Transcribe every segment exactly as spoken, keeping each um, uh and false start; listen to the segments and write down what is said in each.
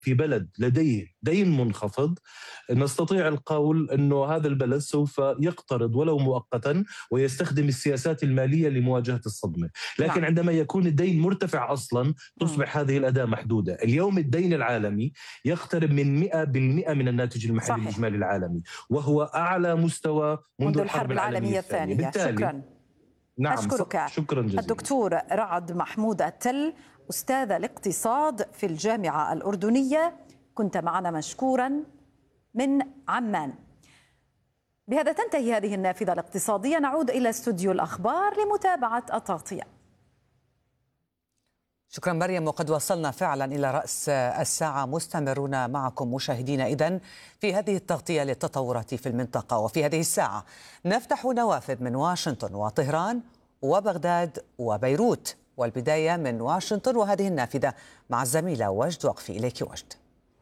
في بلد لديه دين منخفض نستطيع القول أنه هذا البلد سوف يقترض ولو مؤقتا ويستخدم السياسات المالية لمواجهة الصدمة. لكن نعم. عندما يكون الدين مرتفع أصلا تصبح هذه الأداة محدودة. اليوم الدين العالمي يقترب من مئة بالمئة من الناتج المحلي الإجمالي العالمي، وهو أعلى مستوى منذ, منذ الحرب العالمية, العالمية الثانية. الثانية. شكرا. نعم. أشكرك. شكرا جزيلا. الدكتور رعد محمود التل، أستاذ الاقتصاد في الجامعة الأردنية، كنت معنا مشكورا من عمان. بهذا تنتهي هذه النافذة الاقتصادية. نعود إلى استوديو الأخبار لمتابعة التغطية. شكرا مريم، وقد وصلنا فعلا إلى رأس الساعة، مستمرون معكم مشاهدينا إذن في هذه التغطية للتطورات في المنطقة. وفي هذه الساعة نفتح نوافذ من واشنطن وطهران وبغداد وبيروت، والبداية من واشنطن وهذه النافذة مع الزميلة وجد وقفي. إليك وجد.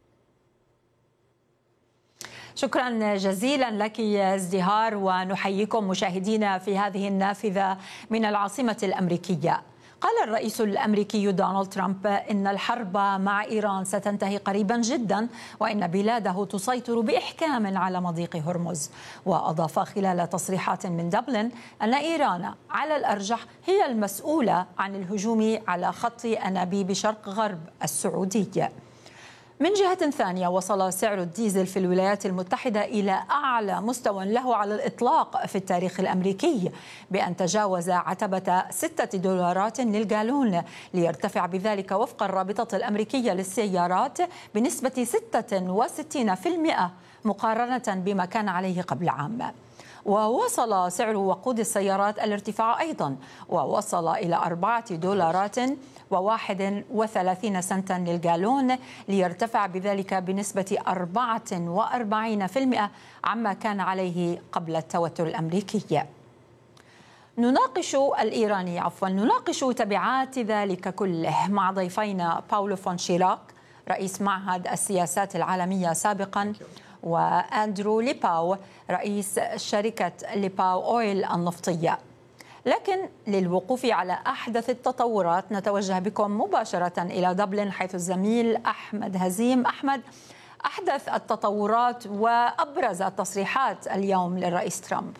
شكرا جزيلا لك ازدهار، ونحييكم مشاهدينا في هذه النافذة من العاصمة الأمريكية. قال الرئيس الأمريكي دونالد ترامب إن الحرب مع إيران ستنتهي قريبا جدا، وإن بلاده تسيطر بإحكام على مضيق هرمز. وأضاف خلال تصريحات من دبلن أن إيران على الأرجح هي المسؤولة عن الهجوم على خط أنابيب شرق غرب السعودية. من جهة ثانية، وصل سعر الديزل في الولايات المتحدة إلى أعلى مستوى له على الإطلاق في التاريخ الأمريكي، بأن تجاوز عتبة ستة دولارات للجالون، ليرتفع بذلك وفق الرابطة الأمريكية للسيارات بنسبة ستة وستين بالمئة مقارنة بما كان عليه قبل عام. ووصل سعر وقود السيارات الارتفاع أيضا، ووصل إلى أربعة دولارات وواحد وثلاثين سنتا للجالون، ليرتفع بذلك بنسبة أربعة وأربعين بالمئة عما كان عليه قبل التوتر الأمريكي. نناقش الإيراني عفوا نناقش تبعات ذلك كله مع ضيفينا باولو فون شيراك رئيس معهد السياسات العالمية سابقا، وأندرو ليباو رئيس شركة ليباو أويل النفطية. لكن للوقوف على أحدث التطورات نتوجه بكم مباشرة إلى دبلن، حيث الزميل أحمد هزيم. أحمد، أحدث التطورات وأبرز التصريحات اليوم للرئيس ترامب.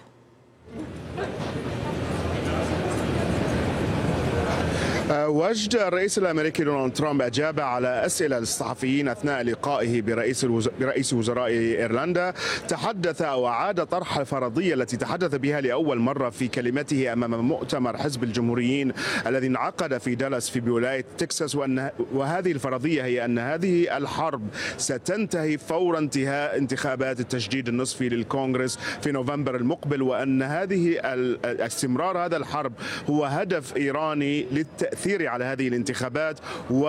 وجد الرئيس الأمريكي دونالد ترامب أجاب على أسئلة الصحفيين أثناء لقائه برئيس برئيس وزراء إيرلندا. تحدث أو أعاد طرح الفرضية التي تحدث بها لأول مرة في كلمته أمام مؤتمر حزب الجمهوريين الذي انعقد في دالاس في ولاية تكساس، وأن وهذه الفرضية هي أن هذه الحرب ستنتهي فور انتهاء انتخابات التجديد النصفي للكونغرس في نوفمبر المقبل، وأن هذه استمرار هذا الحرب هو هدف إيراني للتأثير على هذه الانتخابات،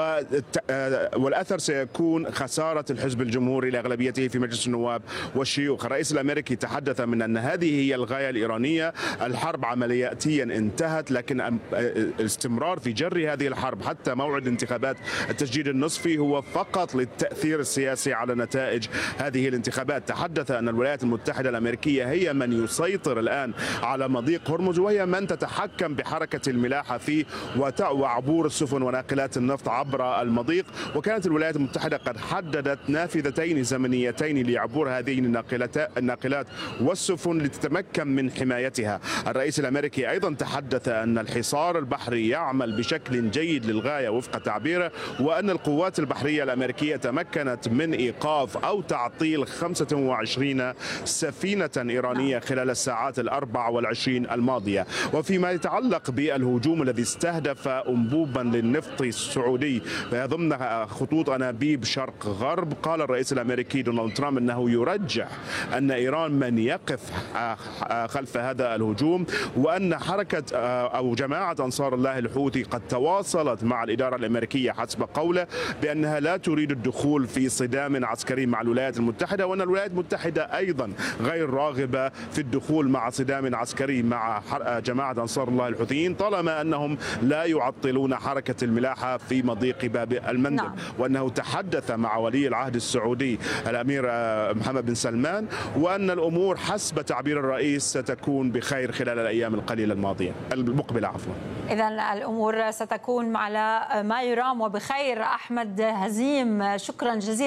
والأثر سيكون خسارة الحزب الجمهوري لأغلبيته في مجلس النواب والشيوخ. الرئيس الأمريكي تحدث من أن هذه هي الغاية الإيرانية. الحرب عملياتيا انتهت، لكن الاستمرار في جري هذه الحرب حتى موعد انتخابات التجديد النصفي هو فقط للتأثير السياسي على نتائج هذه الانتخابات. تحدث أن الولايات المتحدة الأمريكية هي من يسيطر الآن على مضيق هرمز، وهي من تتحكم بحركة الملاحة فيه وعبور السفن وناقلات النفط عبر المضيق. وكانت الولايات المتحدة قد حددت نافذتين زمنيتين لعبور هذه الناقلات والسفن لتتمكن من حمايتها. الرئيس الأمريكي أيضا تحدث أن الحصار البحري يعمل بشكل جيد للغاية وفق تعبيره، وأن القوات البحرية الأمريكية تمكنت من إيقاف أو تعطيل خمسة وعشرين سفينة إيرانية خلال الساعات الأربع والعشرين الماضية. وفيما يتعلق بالهجوم الذي استهدف أنبوبا للنفط السعودي ضمن خطوط أنابيب شرق غرب، قال الرئيس الأمريكي دونالد ترامب أنه يرجح أن إيران من يقف خلف هذا الهجوم، وأن حركة أو جماعة أنصار الله الحوثي قد تواصلت مع الإدارة الأمريكية حسب قوله بأنها لا تريد الدخول في صدام عسكري مع الولايات المتحدة، وأن الولايات المتحدة أيضا غير راغبة في الدخول مع صدام عسكري مع جماعة أنصار الله الحوثيين طالما أنهم لا يعطلون حركة الملاحة في مضيق باب المندب. نعم. وأنه تحدث مع ولي العهد السعودي الأمير محمد بن سلمان، وأن الأمور حسب تعبير الرئيس ستكون بخير خلال الأيام القليلة الماضية المقبلة عفوا. إذن الأمور ستكون على ما يرام وبخير. أحمد هزيم، شكرا جزيلا.